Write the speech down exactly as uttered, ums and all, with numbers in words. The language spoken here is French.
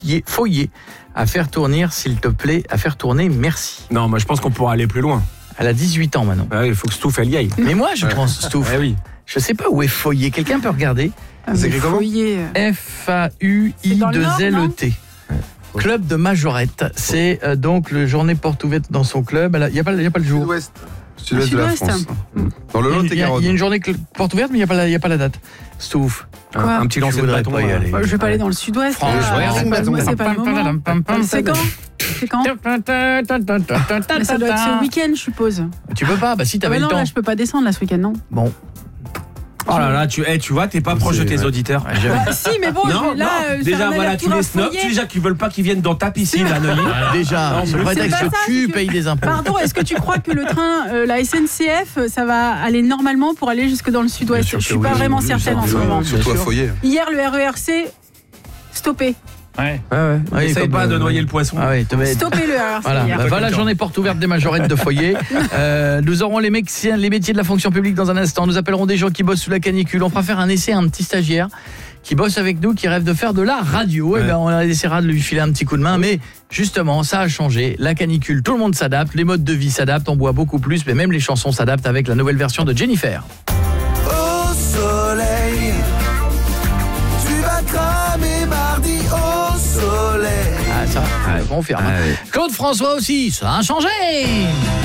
Foyer, foyer. À faire tourner, s'il te plaît, à faire tourner, merci. Non, moi je pense qu'on pourra aller plus loin. Elle a dix-huit ans maintenant. Ah, il faut que Stouff elle y aille. Mais moi, je pense, Stouff. Ah oui. Je sais pas où est foyer. Quelqu'un peut regarder? Ah, c'est comment F A U I deux L E T. Club de Majorette. C'est euh, donc le journée porte ouverte dans son club. Il n'y a, a pas le jour. Sud-ouest. Sud-ouest de la France. Dans le Il y, a, il y a une journée porte ouverte, mais il n'y a, a pas la date. Stouff. Un, un petit lancer de bâton. Pas y aller. Je vais pas aller dans le sud-ouest. Ah, je regarde, c'est pas, moi, c'est pas le moment. C'est quand C'est quand Mais ça doit être ce week-end, je suppose. Tu peux pas, bah si t'avais ah bah le non, temps. Là, je peux pas descendre là ce week-end, non. Bon. Oh là là, tu, hey, tu vois, t'es pas proche de tes ouais. auditeurs. Bah, si, mais bon, non, je vais là. Non. Euh, déjà, voilà, tu les snobs. Déjà, qu'ils veulent pas qu'ils viennent dans ta piscine à Neuilly. Déjà, c'est vrai que tu payes des impôts. Pardon, est-ce que tu crois que le train, euh, la S N C F, ça va aller normalement pour aller jusque dans le sud-ouest? Je suis pas oui, vraiment oui, certaine en ce oui, moment. Surtout à Foyer. Hier, le R E R C, stoppé. Ouais. Ouais, ouais. ouais Essaye pas de noyer le poisson. Ah ouais, Stoppez le R E R C. Voilà, bah, voilà la journée porte ouverte des majorettes de Foyer. euh, nous aurons les, métiers, les métiers de la fonction publique dans un instant. Nous appellerons des gens qui bossent sous la canicule. On fera faire un essai à un petit stagiaire qui bosse avec nous, qui rêve de faire de la radio. Ouais. Et ben, on essaiera de lui filer un petit coup de main. Mais justement, ça a changé. La canicule, tout le monde s'adapte. Les modes de vie s'adaptent. On boit beaucoup plus. Mais même les chansons s'adaptent avec la nouvelle version de Jennifer. Au soleil, tu vas cramer mardi au soleil. Ah ça, ah, on confirme. Ah, oui. Claude François aussi, ça a changé.